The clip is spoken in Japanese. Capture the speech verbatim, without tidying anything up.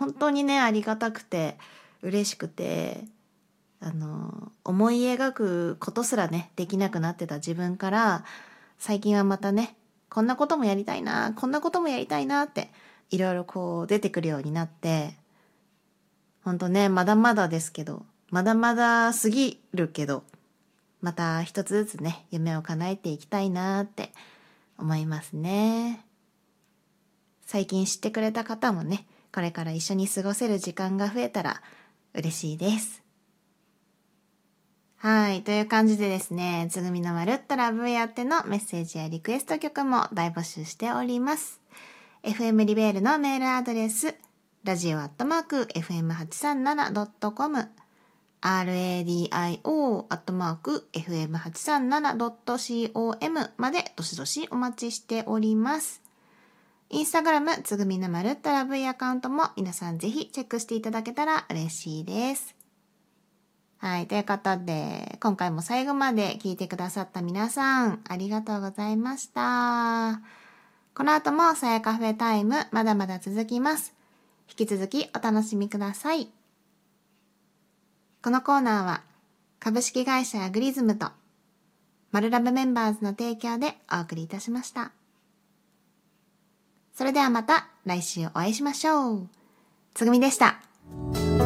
本当にねありがたくて嬉しくて、あの思い描くことすらねできなくなってた自分から、最近はまたねこんなこともやりたいな、こんなこともやりたいなっていろいろこう出てくるようになって、ほんとねまだまだですけど、まだまだ過ぎるけど、また一つずつね夢を叶えていきたいなって思いますね。最近知ってくれた方もね、これから一緒に過ごせる時間が増えたら嬉しいです。はい、という感じでですね、つぐみのまるっとラブやってのメッセージやリクエスト曲も大募集しております。エフエム リベールのメールアドレス、ラジオアットマーク エフエムはちさんななドットコム、ラディオ アットマーク エフエムはちさんななドットコム までどしどしお待ちしております。インスタグラムつぐみのまるっとラブアカウントも皆さんぜひチェックしていただけたら嬉しいです。はい、ということで今回も最後まで聞いてくださった皆さんありがとうございました。この後もさやカフェタイムまだまだ続きます。引き続きお楽しみください。このコーナーは株式会社アグリズムとマルラブメンバーズの提供でお送りいたしました。それではまた来週お会いしましょう。つぐみでした。